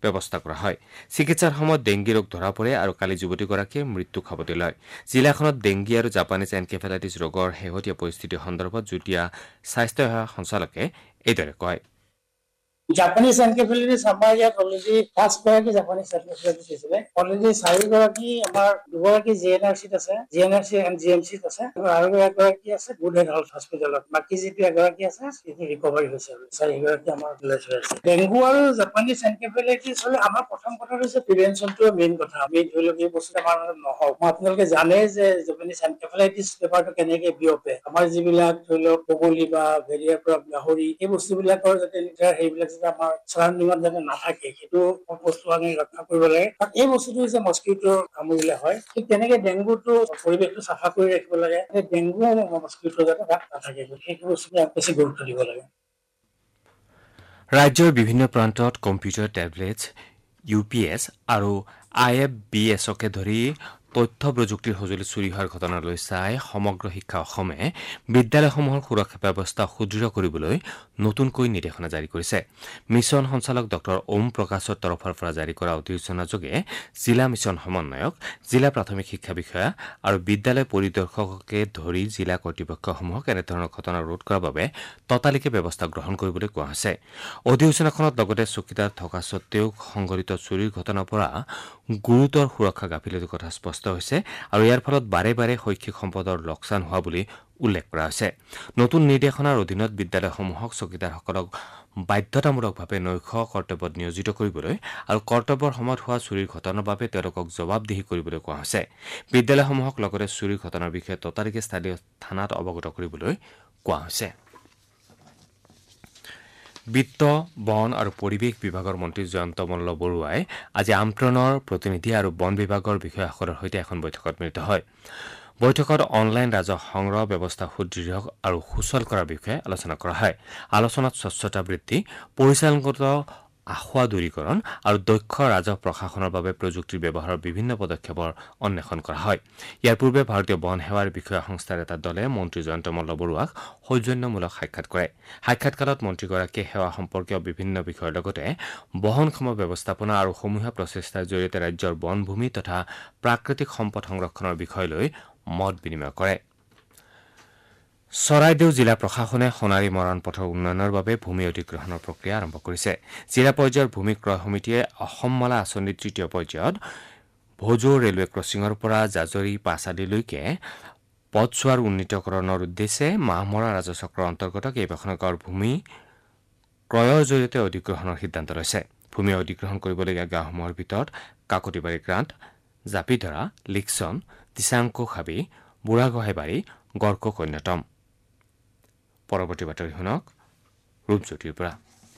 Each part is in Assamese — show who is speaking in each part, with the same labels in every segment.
Speaker 1: ব্যৱস্থা কৰা হয়। চিকিৎসাৰ সময়ত ডেংগি ৰোগ ধৰা পৰে আৰু কালি যুৱতীগৰাকীয়ে মৃত্যুক সাৱটি লয়। জিলাখনত ডেংগি আৰু জাপানীজ এনকেফেলাইটিছ ৰোগৰ শেহতীয়া পৰিস্থিতি সন্দৰ্ভত যুটীয়া স্বাস্থ্য সেৱা সঞ্চালকে এইদৰে কয়।
Speaker 2: জাপানীজ এনকেফেলাইটিছ আমাৰ ইয়াত অলৰেডি 5 গৰাকী জাপানীজ এনকেফেলাইটিছ হৈছিলে। অলৰেডি 4 গৰাকী আমাৰ 2 গৰাকী জিএনআৰচিত আছে, জিএনআৰচি এণ্ড জিএমচিত আছে আৰু এগৰাকী আছে গুড হেল্থ হস্পিটেলত। বাকী যিটো এগৰাকী আছে সেইটো ৰিকভাৰী হৈছে আৰু 4 গৰাকী আমাৰ আছে। ডেংগু আৰু জাপানীজ এনকেফেলাইটিছ হ'লে আমাৰ প্ৰথম কথা হৈছে প্ৰিভেনশ্যনটো মেইন কথা। আমি ধৰি লওক এই বস্তুটো আমাৰ নহওক। আপোনালোকে জানে যে জাপানীজ এনকেফেলাইটিছ বেমাৰটো কেনেকে বিয়পে। আমাৰ যিবিলাক ধৰি লওক বগলী বা ভেৰিয়াৰ পৰা গাহৰি এই বস্তুবিলাকৰ যাতে সেইবিলাক যাতে আমাৰ চাৰাউণ্ডিঙত যাতে নাথাকে সেইটো বস্তু আমি ৰক্ষা কৰিব লাগে। এই বস্তুটো হৈছে মস্কিউটোৰ কামুৰিলে হয়। ঠিক তেনেকে ডেংগুটো পৰিৱেশটো চাফা কৰি ৰাখিব লাগে। ডেংগু মস্কিউটো যাতে তাত নাথাকে সেইটো বস্তু বেছি গুৰুত্ব দিব লাগে।
Speaker 1: ৰাজ্যৰ বিভিন্ন প্ৰান্তত কম্পিউটাৰ টেবলেট UPS আৰু IFBSকে ধৰি তথ্য প্ৰযুক্তিৰ সঁজুলি চুৰি হোৱাৰ ঘটনালৈ চাই সমগ্ৰ শিক্ষা অসমে বিদ্যালয়সমূহৰ সুৰক্ষা ব্যৱস্থা সুদৃঢ় কৰিবলৈ নতুনকৈ নিৰ্দেশনা জাৰি কৰিছে। মিছন সঞ্চালক ড ওম প্ৰকাশৰ তৰফৰ পৰা জাৰি কৰা অধিসূচনাযোগে জিলা মিছন সমন্বয়ক, জিলা প্ৰাথমিক শিক্ষা বিষয়া আৰু বিদ্যালয় পৰিদৰ্শককে ধৰি জিলা কৰ্তৃপক্ষসমূহক এনেধৰণৰ ঘটনা ৰোধ কৰাৰ বাবে ততালিকে ব্যৱস্থা গ্ৰহণ কৰিবলৈ কোৱা হৈছে। অধিসূচনাখনত লগতে চকীদাৰ থকা স্বত্তেও সংঘটিত চুৰিৰ ঘটনাৰ পৰা গুৰুতৰ সুৰক্ষা গাফিলতিৰ কথা স্পষ্ট হৈছে আৰু ইয়াৰ ফলত বাৰে বাৰে শৈক্ষিক সম্পদৰ লোকচান হোৱা বুলি উল্লেখ কৰা হৈছে। নতুন নিৰ্দেশনাৰ অধীনত বিদ্যালয়সমূহক চকীদাৰসকলক বাধ্যতামূলকভাৱে নৈশ কৰ্তব্যত নিয়োজিত কৰিবলৈ আৰু কৰ্তব্যৰ সময়ত হোৱা চুৰিৰ ঘটনাৰ বাবে তেওঁলোকক জবাবদিহি কৰিবলৈ কোৱা হৈছে। বিদ্যালয়সমূহক লগতে চুৰিৰ ঘটনাৰ বিষয়ে ততালিকে স্থানীয় থানাত অৱগত কৰিবলৈ কোৱা হৈছে। বিত্ত, বন আৰু পৰিৱেশ বিভাগৰ মন্ত্ৰী জয়ন্ত মল্ল বৰুৱাই আজি আমট্ৰনৰ প্ৰতিনিধি আৰু বন বিভাগৰ বিষয়াসকলৰ সৈতে এখন বৈঠকত মিলিত হয়। বৈঠকত অনলাইন ৰাজহ সংগ্ৰহ ব্যৱস্থা সুদৃঢ় আৰু সুচল কৰাৰ বিষয়ে আলোচনা কৰা হয়। আলোচনাত স্বচ্ছতা বৃদ্ধি, পৰিচালনাগত আসোঁৱাহ দূৰীকৰণ আৰু দক্ষ ৰাজহ প্ৰশাসনৰ বাবে প্ৰযুক্তিৰ ব্যৱহাৰৰ বিভিন্ন পদক্ষেপৰ অন্বেষণ কৰা হয়। ইয়াৰ পূৰ্বে ভাৰতীয় বন সেৱাৰ বিষয়া সংস্থাৰ এটা দলে মন্ত্ৰী জয়ন্ত মল্ল বৰুৱাক সৌজন্যমূলক সাক্ষাৎ কৰে। সাক্ষাৎকালত মন্ত্ৰীগৰাকীয়ে সেৱা সম্পৰ্কীয় বিভিন্ন বিষয়ৰ লগতে বহনক্ষম ব্যৱস্থাপনা আৰু সমূহীয়া প্ৰচেষ্টাৰ জৰিয়তে ৰাজ্যৰ বনভূমি তথা প্ৰাকৃতিক সম্পদ সংৰক্ষণৰ বিষয় লৈ মত বিনিময় কৰে। চৰাইদেউ জিলা প্ৰশাসনে সোণাৰী মৰাণ পথৰ উন্নয়নৰ বাবে ভূমি অধিগ্ৰহণৰ প্ৰক্ৰিয়া আৰম্ভ কৰিছে। জিলা পৰ্যায়ৰ ভূমি ক্ৰয় সমিতিয়ে অসম মালা আঁচনিৰ তৃতীয় পৰ্যায়ত ভোজো ৰেলৱে ক্ৰছিঙৰ পৰা জাজৰি পাছাদিলৈকে পথছোৱাৰ উন্নীতকৰণৰ উদ্দেশ্যে মাহমৰা ৰাজচক্ৰৰ অন্তৰ্গত কেইবাখন গাঁৱৰ ভূমি ক্ৰয়ৰ জৰিয়তে অধিগ্ৰহণৰ সিদ্ধান্ত লৈছে। ভূমি অধিগ্ৰহণ কৰিবলগীয়া গাঁওসমূহৰ ভিতৰত কাকতিবাৰী গ্ৰাণ্ট, জাপিধৰা, লিকচন, দিচাংকো হাবি, বুঢ়াগোহাঁইবাৰী, গড়কক অন্যতম। পৰৱৰ্তী বাতৰি শুনক ৰূপজ্যোতিৰ পৰা।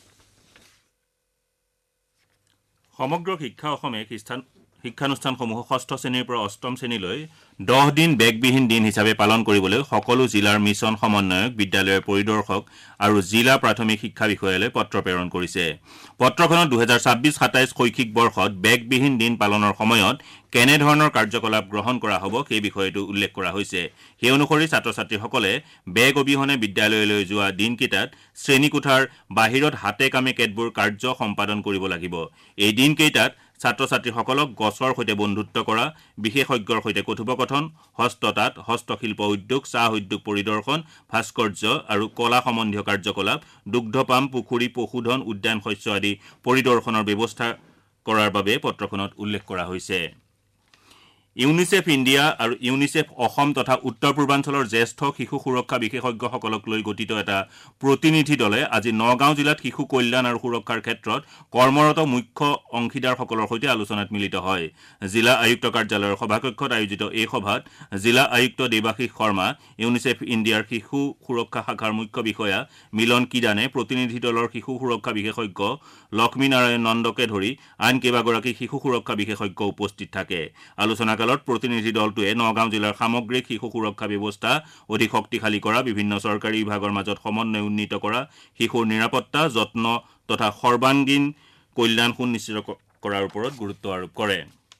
Speaker 3: সমগ্ৰ শিক্ষা অসমে শিক্ষানুষ্ঠানসমূহ 6ষ্ঠ শ্ৰেণীৰ পৰা 8ম শ্ৰেণীলৈ 10 দিন বেগবিহীন দিন হিচাপে পালন কৰিবলৈ সকলো জিলাৰ মিছন সমন্বয়ক, বিদ্যালয়ৰ পৰিদৰ্শক আৰু জিলা প্ৰাথমিক শিক্ষা বিষয়ালৈ পত্ৰ প্ৰেৰণ কৰিছে। পত্ৰখনত 2026-27 শৈক্ষিক বৰ্ষত বেগবিহীন দিন পালনৰ সময়ত কেনেধৰণৰ কাৰ্যকলাপ গ্ৰহণ কৰা হ'ব সেই বিষয়টো উল্লেখ কৰা হৈছে। সেই অনুসৰি ছাত্ৰ ছাত্ৰীসকলে বেগ অবিহনে বিদ্যালয়লৈ যোৱা দিনকেইটাত শ্ৰেণীকোঠাৰ বাহিৰত হাতে কামে কেতবোৰ কাৰ্য সম্পাদন কৰিব লাগিব। এই দিনকেইটাত ছাত্ৰ ছাত্ৰীসকলক গছৰ সৈতে বন্ধুত্ব কৰা, বিশেষজ্ঞৰ সৈতে কথোপকথন, হস্ততাঁত, হস্তশিল্প উদ্যোগ, চাহ উদ্যোগ পৰিদৰ্শন, ভাস্কৰ্য আৰু কলা সম্বন্ধীয় কাৰ্যকলাপ, দুগ্ধপাম, পুখুৰী, পশুধন, উদ্যান শস্য আদি পৰিদৰ্শনৰ ব্যৱস্থা কৰাৰ বাবে পত্ৰখনত উল্লেখ কৰা হৈছে। ইউনিচেফ ইণ্ডিয়া আৰু ইউনিচেফ অসম তথা উত্তৰ পূৰ্বাঞ্চলৰ জ্যেষ্ঠ শিশু সুৰক্ষা বিশেষজ্ঞসকলক লৈ গঠিত এটা প্ৰতিনিধি দলে আজি নগাঁও জিলাত শিশু কল্যাণ আৰু সুৰক্ষাৰ ক্ষেত্ৰত কৰ্মৰত মুখ্য অংশীদাৰসকলৰ সৈতে আলোচনাত মিলিত হয়। জিলা আয়ুক্ত কাৰ্যালয়ৰ সভাকক্ষত আয়োজিত এই সভাত জিলা আয়ুক্ত দেৱাশীষ শৰ্মা, ইউনিচেফ ইণ্ডিয়াৰ শিশু সুৰক্ষা শাখাৰ মুখ্য বিষয়া মিলন কিদানে, প্ৰতিনিধি দলৰ শিশু সুৰক্ষা বিশেষজ্ঞ লক্ষ্মীনাৰায়ণ নন্দকে ধৰি আন কেইবাগৰাকী শিশু সুৰক্ষা বিশেষজ্ঞ উপস্থিত থাকে। আলোচনাকালত প্ৰতিনিধি দলটোৱে নগাঁও জিলাৰ সামগ্ৰিক শিশু সুৰক্ষা ব্যৱস্থা অধিক শক্তিশালী কৰা, বিভিন্ন চৰকাৰী বিভাগৰ মাজত সমন্বয় উন্নীত কৰা, শিশুৰ নিৰাপত্তা, যত্ন তথা সৰ্বাংগীন কল্যাণ সুনিশ্চিত কৰাৰ ওপৰত গুৰুত্ব আৰোপ কৰে।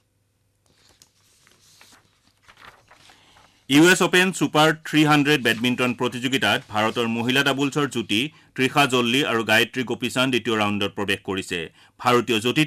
Speaker 3: US অপেন ছুপাৰ 300 বেডমিণ্টন প্ৰতিযোগিতাত ভাৰতৰ মহিলা ডাবলছৰ যুটি তৃষা জল্লি আৰু গায়ত্ৰী গোপীচান্দ দ্বিতীয় ৰাউণ্ডত প্ৰৱেশ কৰিছে। ভাৰতীয় যুটি